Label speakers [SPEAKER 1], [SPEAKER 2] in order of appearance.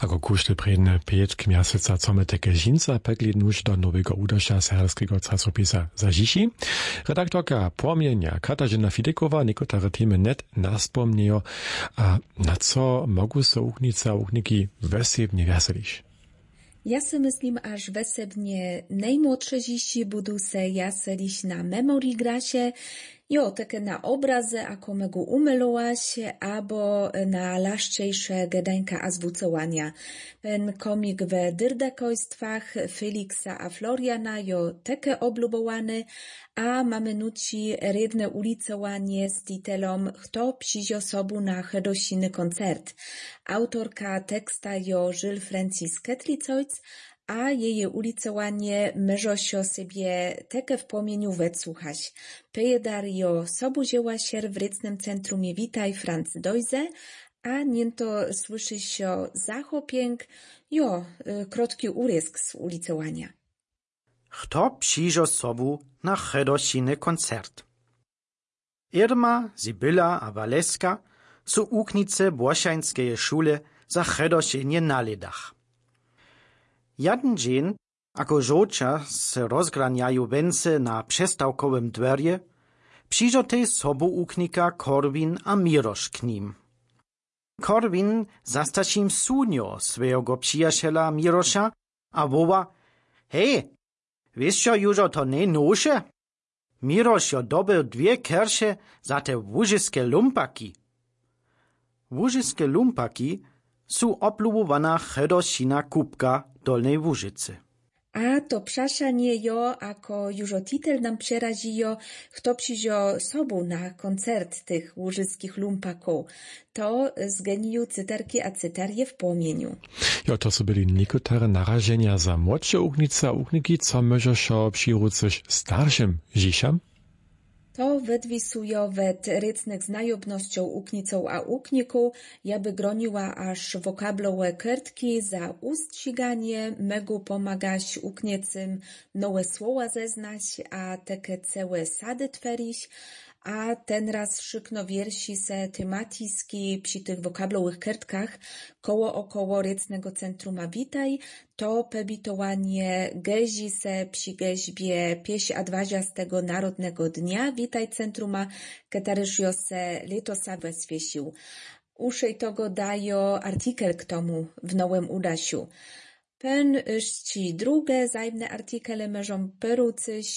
[SPEAKER 1] Ako kušty predne 5 mjeseca come teke žinca pekli nuž do nowego udošća serbskiego časopisa Zažiši. Redaktorka Płomienia Katarzyna Fidekowa niekotare temy net naspomniejo, a na co mogu se uknica ukniki wesebnie weseliš?
[SPEAKER 2] Ja si myslím, až wesebnie najmłodsze dzieci budu se jaselić na memory grasie, jo, takie na obrazy, ako mogu umelować, abo na laszczejsze gedańka a zwucowania. Ten komik w dyrdekojstwach Felixa a Floriana jo takie oblubowany, a mamy nuci redne ulicowanie z titelom Kto przyjdzie sobu na hedosiny koncert. Autorka teksta jo Żyl Francis Ketlicojc, a jej ulicowanie meżosio sobie teke w płomieniu wetsłuchać. Pejedar jo sobu dzieła się w rycnym centrumie Witaj Franz Dojze, a niento słyszy się zachopięk, jo, krótki urysk z ulicowania.
[SPEAKER 3] Kto przyjdzie sobu na hedosiny koncert? Irma, Sibylla a Waleska su uknice Błoszańskiej szule za hedosienie na ledach. Jeden dzień, ako żołcia se rozgraniają węce na przestawkowym dwerje, przyjdzie sobu uknika Korwin a Mirosz k nim. Korwin zastaci im sunio swojego przyjaciela Mirosza, a woła: Hej, wiesz co już to nie nosze? Mirosz jo dobył 2 kersze za te łużyskie lumpaki. Łużyskie lumpaki su oblubowana hedosina kubka Dolnej Łużycy.
[SPEAKER 2] A to przaszanie jo, ako już o titel nam przerazijo, kto przyjdzie sobu na koncert tych łużyckich lumpaków. To z geniju cyterki a cyterje w płomieniu.
[SPEAKER 1] Jo, to są byli niekotare narażenia za młodsze uknice a ukniki, co może się przyruczyć starszym dzieciom?
[SPEAKER 2] To wydwisujo wet rycnych znajomnością uknicą a ukniku, jaby groniła aż wokablowe kertki za ustsiganie, megu pomagać ukniecym nowe słowa zeznać, a teke całe sady twerić, a ten raz szykno wiersi se tematiski przy tych wokablowych kertkach koło około rycnego centruma Witaj, to pebitowanie gezi se przy geźbie pieś adwaziastego Narodnego Dnia Witaj centruma, ketaryżio se letosa weswiesił. Uszej tego dajo artykel k tomu w nowym udasiu. Pen szci drugie zajmne artykele meżą perucyś,